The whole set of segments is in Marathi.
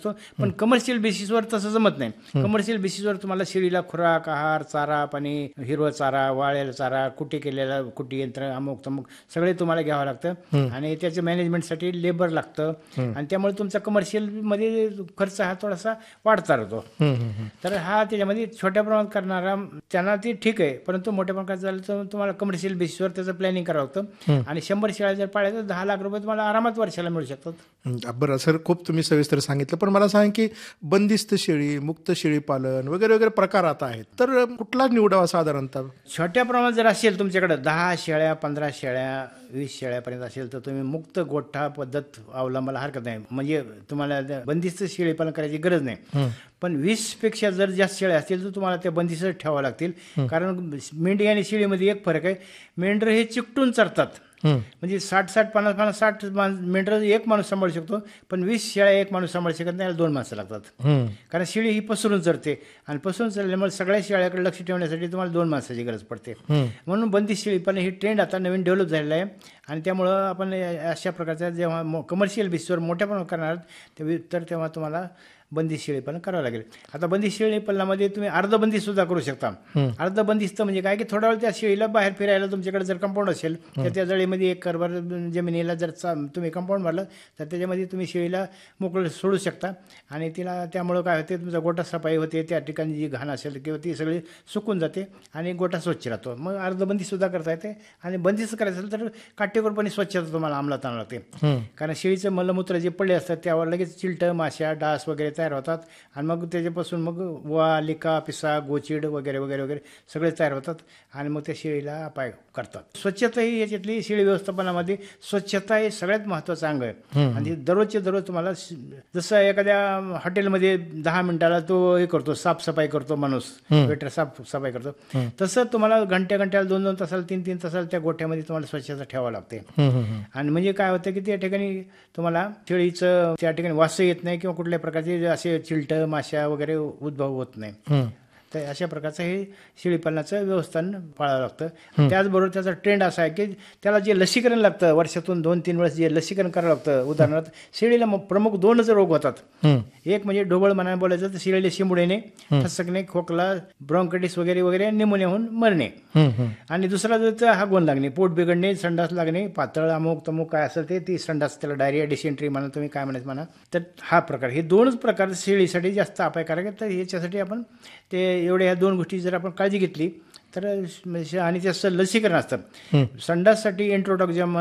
असतो, पण कमर्शियल बेसिसवर तसं जमत नाही. कमर्शियल बेसिसवर तुम्हाला शेळीला खुराक, आहार, चारा पाणी, हिरवा चारा, वाळलेला चारा, कुटी केलेला कुटी यंत्र, अमुक तमुक सगळे तुम्हाला घ्यावं लागतं आणि त्याच्या मॅनेजमेंटसाठी लेबर लागतं आणि त्यामुळे तुमचा कमर्शियल मध्ये खर्च हा थोडासा वाढता राहतो. तर हा त्याच्यामध्ये छोट्या प्रमाणात करणारा त्यांना ते ठीक आहे, परंतु मोठ्या प्रमाणात झालं तर तुम्हाला कमर्शियल बेसिसवर त्याचं प्लॅनिंग करावं लागतं आणि 100 शेळ्या जर पाळल्या तर 10 लाख रुपये तुम्हाला आरामात वर्षाला मिळू शकतात. बरं सर, खूप तुम्ही सविस्तर सांगितलं, पण मला सांगा की बंदिस्त शेळी, मुक्त शेळी पालन वगैरे वगैरे प्रकार आता आहेत, तर कुठला निवडावा साधारणतः? छोट्या प्रमाणात जर असेल तुमच्याकडे 10 शेळ्या, 15 शेळ्या, 20 शेळ्यापर्यंत असेल तर तुम्ही मुक्त गोठा पद्धत अवलंबायला हरकत नाही. म्हणजे तुम्हाला बंदिस्त शेळी पालन करायची गरज नाही. पण 20 पेक्षा जर जास्त शेळ्या असतील तर तुम्हाला त्या बंदिस्त ठेवावं लागतील. कारण मेंढी आणि शेळीमध्ये एक फरक आहे, मेंढरं हे चिकटून चरतात. म्हणजे 60-60, 50-50, 60 मेंढरं एक माणूस सांभाळू शकतो, पण 20 शेळ्या एक माणूस सांभाळू शकत नाही, त्याला 2 माणसं लागतात. कारण शेळी ही पसरून चरते आणि पसरून चरल्यामुळे सगळ्या शेळ्याकडे लक्ष ठेवण्यासाठी तुम्हाला 2 माणसाची गरज पडते. म्हणून बंदिस्त शेळी पालन ही ट्रेंड आता नवीन डेव्हलप झालेला आहे आणि त्यामुळं आपण अशा प्रकारच्या जेव्हा कमर्शियल बेसिसवर मोठ्या प्रमाणात करणार तर तेव्हा तुम्हाला बंदिस्त शेळी पालन करावं लागेल. आता बंदिस्त शेळी पालनामध्ये तुम्ही अर्धबंदिस्त सुद्धा करू शकता. अर्धबंदिस्त म्हणजे काय की थोडा वेळ त्या शेळीला बाहेर फिरायला तुमच्याकडे जर कंपाऊंड असेल तर त्या जळीमध्ये 1 करभर जमिनीला जर तुम्ही कंपाऊंड मारलं तर त्याच्यामध्ये तुम्ही शेळीला मोकळं सोडू शकता आणि तिला त्यामुळं काय होते, तुमचा गोठा सफाई होते, त्या ठिकाणी जी घाण असेल किंवा ती सगळी सुकून जाते आणि गोठा स्वच्छ राहतो. मग अर्धबंदिस्त सुद्धा करता येते आणि बंदिस्त करायचं असेल तर काटेकोरपणे स्वच्छता तुम्हाला अंमलात आणावं लागते. कारण शेळीचं मलमूत्र जे पडले असतात त्यावर लगेच चिलटं, माश्या, डास वगैरे तयार होतात आणि मग त्याच्यापासून मग वा, लिका, पिसा, गोचिड वगैरे वगैरे वगैरे सगळे तयार होतात आणि मग त्या शेळीला अपाय करतात. स्वच्छता ही याच्यातली शेळी व्यवस्थापनामध्ये स्वच्छता हे सगळ्यात महत्त्वाचं अंग आहे. आणि दररोजचे दररोज तुम्हाला जसं एखाद्या हॉटेलमध्ये 10 मिनिटाला तो हे करतो, साफसफाई करतो माणूस, वेटर साफसफाई करतो, तसं तुम्हाला घंट्याला 2-2 तासाला 3-3 तासाला त्या गोठ्यामध्ये तुम्हाला स्वच्छता ठेवावं लागते. आणि म्हणजे काय होतं की त्या ठिकाणी तुम्हाला शेळीचं त्या ठिकाणी वास येत नाही किंवा कुठल्या प्रकारचे असे चिलटं, माश्या वगैरे उद्भव होत नाही. तर अशा प्रकारचं हे शेळीपालनाचं व्यवस्थापन पाळावं लागतं. त्याचबरोबर त्याचा ट्रेंड असा आहे की त्याला जे लसीकरण लागतं वर्षातून 2-3 वेळेस जे लसीकरण करावं लागतं. उदाहरणार्थ शेळीला प्रमुख 2च रोग होतात. एक म्हणजे ढोबळ मनाने बोलायचं तर शेळीला शिंबुडेने, ठसकणे, खोकला, ब्रॉन्कायटिस वगैरे वगैरे निमोनिया होऊन मरणे. आणि दुसरा जर हागवण लागणे, पोट बिघडणे, संडास लागणे, पातळ अमुक तमुक काय असेल ती संडास, त्याला डायरिया, डिसेंट्री म्हणा, तुम्ही काय म्हणायचं म्हणा. तर हा प्रकार, हे 2च प्रकार शेळीसाठी जास्त अपायकारक आहेत. तर याच्यासाठी आपण ते एवढ्या ह्या 2 गोष्टी जर आपण काळजी घेतली तर आणि त्याचं लसीकरण असतं. संडाससाठी एंट्रोटॉक्झियम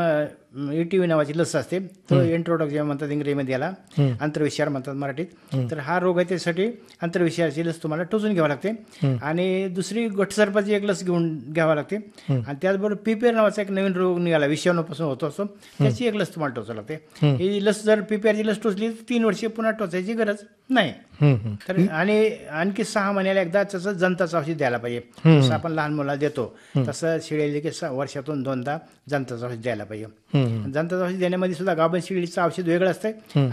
ETV नावाची लस असते, तो एंट्रोटॉक्झियम म्हणतात इंग्रजीमध्ये, याला आंतरविषार म्हणतात मराठीत. तर हा रोग आहे त्यासाठी आंतरविषाराची लस तुम्हाला टोचून घ्यावी लागते आणि दुसरी गोठसर्पाची एक लस घ्यावी लागते आणि त्याचबरोबर PPR नावाचा एक नवीन रोग निघाला, विषाणूपासून होतो असतो, त्याची एक लस तुम्हाला टोचावी लागते. ही लस जर PPRची लस टोचली तर 3 वर्षे पुन्हा टोचायची गरज नाही. तर आणि आणखी 6 महिन्याला एकदा त्याचं जंताचं औषध द्यायला पाहिजे. जसं आपण लहान मुलाला देतो तसं शेळीला की वर्षातून 2दा जंताचं औषध द्यायला पाहिजे. जंताचं औषध देण्यामध्ये सुद्धा गाभण शेळीचं औषध वेगळं असतं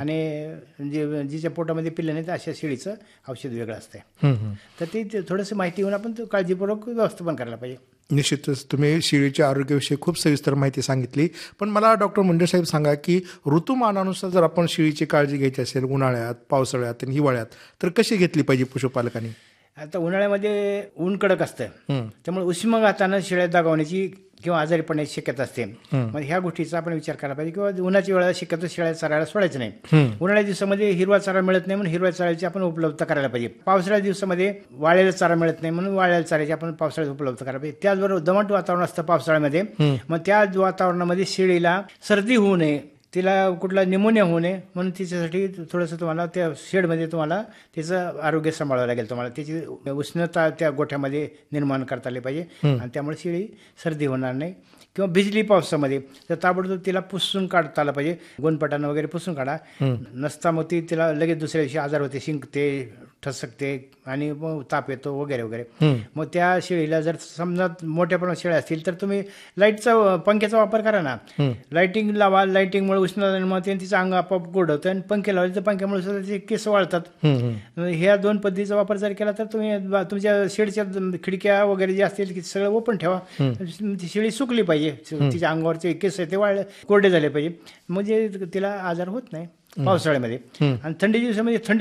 आणि जिच्या पोटामध्ये पिल्लं नाही तर अशा शेळीचं औषध वेगळं असतं. तर ते थोडंसं माहिती घेऊन आपण काळजीपूर्वक व्यवस्थापन करायला पाहिजे. निश्चितच तुम्ही शेळीच्या आरोग्याविषयी खूप सविस्तर माहिती सांगितली. पण मला डॉक्टर मुंडे साहेब सांगा की ऋतुमानानुसार जर आपण शेळीची काळजी घ्यायची असेल, उन्हाळ्यात, पावसाळ्यात आणि हिवाळ्यात, तर कशी घेतली पाहिजे पशुपालकांनी? आता उन्हाळ्यामध्ये ऊन कडक असतं, त्यामुळे उष्माघातानं शेळ्या दगावण्याची किंवा आजारी पडण्याची शक्यता असते. मग ह्या गोष्टीचा आपण विचार करायला पाहिजे किंवा उन्हाच्या वेळेला शक्यतो शेळ्या चरायला सोडायचं नाही. उन्हाळ्या दिवसामध्ये हिरवा चारा मिळत नाही म्हणून हिरव्या चाऱ्याची आपण उपलब्ध करायला पाहिजे. पावसाळ्या दिवसामध्ये वाळलेला चारा मिळत नाही म्हणून वाळलेल्या चाऱ्याची आपण पावसाळ्यात उपलब्ध करायला पाहिजे. त्याचबरोबर दमट वातावरण असतं पावसाळ्यामध्ये, मग त्या वातावरणामध्ये शेळीला सर्दी होऊ नये, तिला कुठला निमोनिया होऊ नये म्हणून तिच्यासाठी थोडंसं तुम्हाला त्या शेडमध्ये तुम्हाला तिचं आरोग्य सांभाळावं लागेल. तुम्हाला त्याची उष्णता त्या गोठ्यामध्ये निर्माण करता आली पाहिजे आणि त्यामुळे शेळी सर्दी होणार नाही. किंवा भिजली पावसामध्ये तर ताबडतोब तिला पुसून काढता आलं पाहिजे, गोनपटानं वगैरे पुसून काढा. नसता मग तिला लगेच दुसऱ्या दिवशी आजार होते, शिंकते, ठसकते आणि मग ताप येतो वगैरे वगैरे. मग त्या शेळीला जर समजा मोठ्या प्रमाणात शेळ्या असतील तर तुम्ही लाईटचा, पंख्याचा वापर करा ना. लाईटिंग लावा, लाईटिंगमुळे उष्णता निर्माण तिचं अंग आपोआप गोड होतं आणि पंखे लावले तर पंख्यामुळे सुद्धा ते केस वाळतात. ह्या 2 पद्धतीचा वापर जर केला तर तुम्ही तुमच्या शेडच्या खिडक्या वगैरे जे असतील की सगळं ओपन ठेवा. ती शेळी सुकली पाहिजे, तिच्या अंगावरचे केस आहे ते वाळले कोरडे झाले पाहिजे, म्हणजे तिला आजार होत नाही पावसाळ्यामध्ये. आणि थंडी दिवसामध्ये थंडी